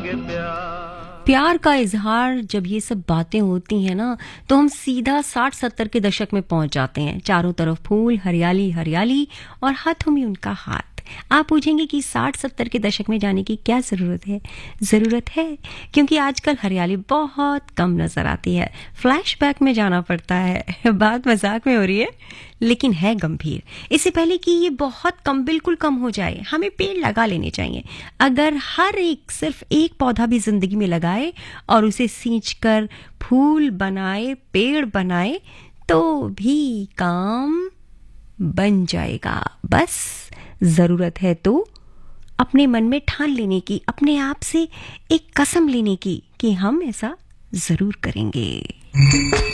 के प्यार। प्यार का इजहार जब ये सब बातें होती हैं ना, तो हम सीधा 60-70 के दशक में पहुंच जाते हैं। चारों तरफ फूल, हरियाली हरियाली और हाथों में उनका हाथ। आप पूछेंगे कि 60-70 के दशक में जाने की क्या जरूरत है? जरूरत है, क्योंकि आजकल हरियाली बहुत कम नजर आती है। फ्लैशबैक में जाना पड़ता है। बात मजाक में हो रही है, लेकिन है गंभीर। इससे पहले कि ये बहुत कम, बिल्कुल कम हो जाए, हमें पेड़ लगा लेने चाहिए। अगर हर एक सिर्फ एक पौधा भी जिंदगी में लगाए और उसे सींच कर फूल बनाए, पेड़ बनाए, तो भी काम बन जाएगा। बस जरूरत है तो अपने मन में ठान लेने की, अपने आप से एक कसम लेने की कि हम ऐसा जरूर करेंगे।